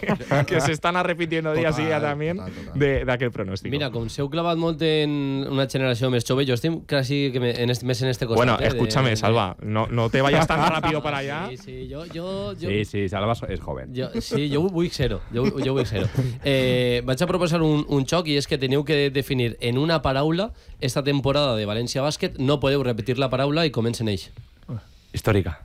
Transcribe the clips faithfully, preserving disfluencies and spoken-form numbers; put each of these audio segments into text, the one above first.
que se están repitiendo día total, a día también total, total. De, de aquel pronòstic. Mira, com s'heu clavat molt en una generació més jove, jo estic quasi que me, en este, més en este costat. Bueno, eh, escúchame, de, Salva, no, no te vayas tan rápido para allá. Sí, sí, jo... jo, jo Sí, sí, Salva és joven. Jo, sí, jo vull ser-ho. Jo, jo vull ser-ho. Eh, vaig a proposar un, un xoc i és que teniu que definir en una paraula esta temporada de València Bàsquet. No podeu repetir la paraula i comencen ells. Històrica.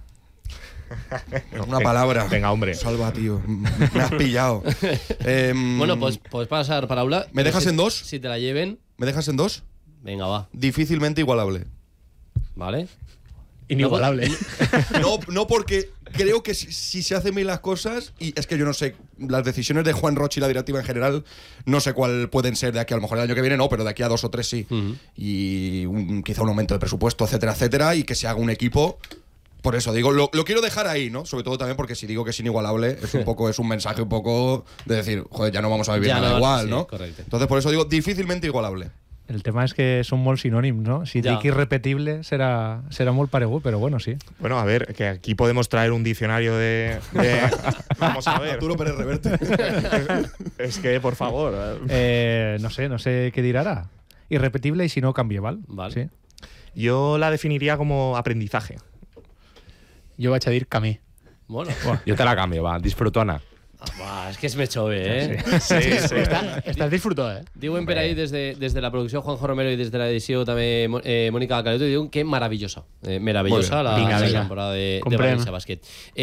Una palabra. Venga, hombre. Salva, tío. Me has pillado. Eh, Bueno, pues, pues pasar paraula. ¿Me dejas si, en dos? Si te la lleven, ¿Me dejas en dos? venga, va. Difícilmente igualable. ¿Vale? Inigualable. No, no porque creo que si, si se hacen bien las cosas, y es que yo no sé, las decisiones de Juan Roch y la directiva en general, no sé cuál pueden ser de aquí, a lo mejor el año que viene no, pero de aquí a dos o tres sí. Uh-huh. Y un, quizá un aumento de presupuesto, etcétera, etcétera, y que se haga un equipo. Por eso digo, lo, lo quiero dejar ahí, ¿no? Sobre todo también porque si digo que es inigualable, es un poco, es un mensaje un poco de decir, joder, ya no vamos a vivir Ya nada no, igual, sí, ¿no? correcte. Entonces por eso digo, difícilmente igualable. El tema és que són molt sinònims, no? Si Ja. dic irrepetible serà, serà molt paregut, però bueno, sí. Bueno, a ver, que aquí podemos traer un diccionario de... de vamos a ver. Arturo Pérez Reverte. Es que, por favor. Eh, no sé, no sé què dir ara. Irrepetible i si no canvia, val? Val. Sí. Yo la definiría como aprendizaje. Jo vaig a dir camí. Bueno. Jo te la canvio, va. Disfrutona. Ah, va, és que és més jove, eh? Sí, sí. Està, estàs disfrutó, eh? Diuen per ahí des de, des de la producció Juanjo Romero i des de l'edició també eh, Mónica Caleto, i diuen que meravellosa. Eh, meravellosa la, Vinga, la vinga. temporada de, de Comprem. València Bàsquet.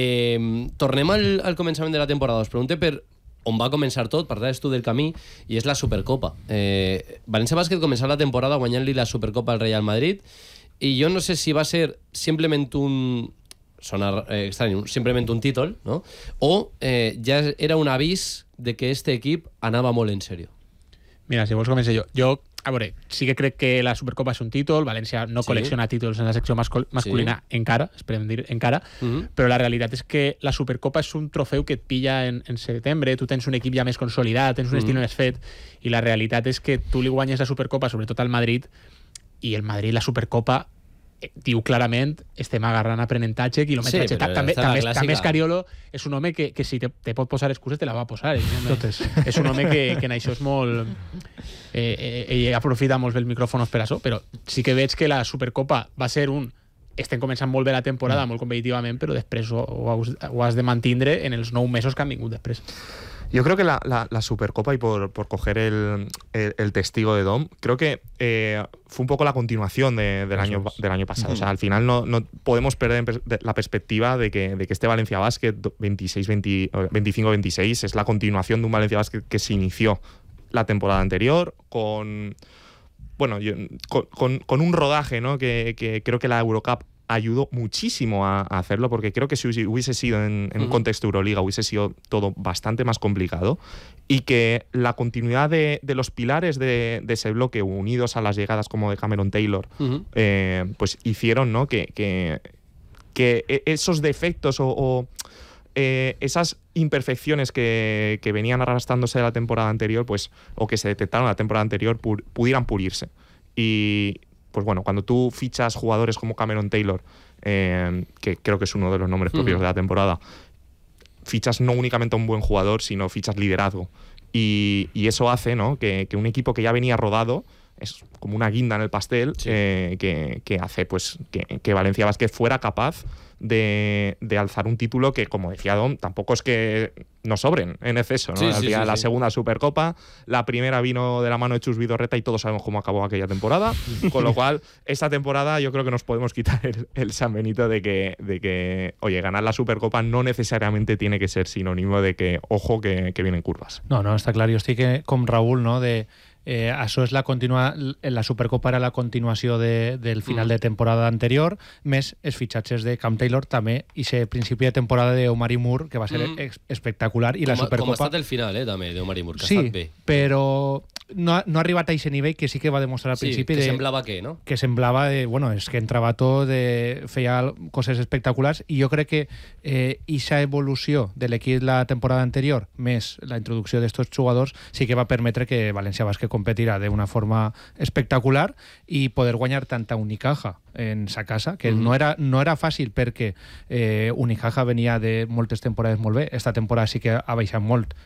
Eh, tornem al, al començament de la temporada. Us pregunto per on va començar tot, parlaves tu del camí, i és la Supercopa. Eh, València Bàsquet començar la temporada guanyant-li la Supercopa al Real Madrid, i jo no sé si va ser simplement un... sonar eh, estrany, simplement un títol, no? O eh, ja era un avís de que este equip anava molt en sèrio. Mira, si vols començar jo. Jo, a veure, sí que crec que la Supercopa és un títol, València no Sí. col·lecciona títols en la secció mascul masculina Sí. encara, esperem dir encara, Uh -huh. però la realitat és que la Supercopa és un trofeu que et pilla en, en setembre, tu tens un equip ja més consolidat, tens un Mhm. estil més fet, i la realitat és que tu li guanyes la Supercopa, sobretot al Madrid, i el Madrid la Supercopa eh, diu clarament estem agarrant aprenentatge, quilometratge. Sí, però també, esta també, la clàssica. també Escariolo és un home que, que si te, te pot posar excuses te la va posar. Totes. És un home que, que en això és molt... Eh, eh, ell aprofita molt bé els micròfons per això, però sí que veig que la Supercopa va ser un... Estem començant molt bé la temporada, molt competitivament, però després ho, ho, has, ho has de mantindre en els nou mesos que han vingut després. Yo creo que la, la, la Supercopa, y por, por coger el, el, el testigo de Dom, creo que eh, fue un poco la continuación de, del, año, del año pasado. O sea, al final no, no podemos perder la perspectiva de que, de que este Valencia Basket veintiséis, veinte, veinticinco veintiséis es la continuación de un Valencia Basket que se inició la temporada anterior con, bueno, yo, con, con, con un rodaje, ¿no? que, que creo que la Eurocup ayudó muchísimo a, a hacerlo, porque creo que si hubiese sido en, en un contexto Euroliga hubiese sido todo bastante más complicado, y que la continuidad de, de los pilares de, de ese bloque, unidos a las llegadas como de Cameron Taylor, Uh-huh. eh, pues hicieron, ¿no? que, que, que esos defectos o, o eh, esas imperfecciones que, que venían arrastrándose de la temporada anterior, pues, o que se detectaron la temporada anterior, pu- pudieran pulirse. Y pues bueno, cuando tú fichas jugadores como Cameron Taylor, eh, que creo que es uno de los nombres propios Uh-huh. de la temporada, fichas no únicamente a un buen jugador, sino fichas liderazgo. Y, y eso hace, ¿no? que, que un equipo que ya venía rodado, es como una guinda en el pastel, Sí. eh, que, que hace pues que, que Valencia Basket fuera capaz de, de alzar un título que, como decía Dom, tampoco es que nos sobren en exceso, ¿no? Sí, Al sí, final, sí, la sí. segunda Supercopa, la primera vino de la mano de Chus Vidorreta y todos sabemos cómo acabó aquella temporada, con lo cual esta temporada yo creo que nos podemos quitar el, el San Benito de que, de que, oye, ganar la Supercopa no necesariamente tiene que ser sinónimo de que, ojo, que, que vienen curvas. No, no, està clar. Jo estic eh, com Raül, no?, de... Eh, això és la continua, la Supercopa era la continuació de, del final Mm. de temporada anterior, més els fitxatges de Cam Taylor, també, i ese principi de temporada de Omari Moore, que va ser Mm. ex- espectacular, i Com, la a- com ha Supercopa... estat el final, eh, també, d'Omar Moore, que ha Sí, estat bé. però no, ha- no ha arribat a aquest nivell que sí que va demostrar al Sí, principi que de, semblava que, no? que semblava de, bueno, és que entrava tot, de, feia coses espectaculars, i jo crec que eh, ixa evolució de l'equip la temporada anterior, més la introducció d'estos jugadors, sí que va permetre que València Bàsquet competirà d'una forma espectacular i poder guanyar tanta Unicaja en sa casa, que Mhm. no, era, no era fàcil perquè eh, Unicaja venia de moltes temporades molt bé, esta temporada sí que ha baixat molt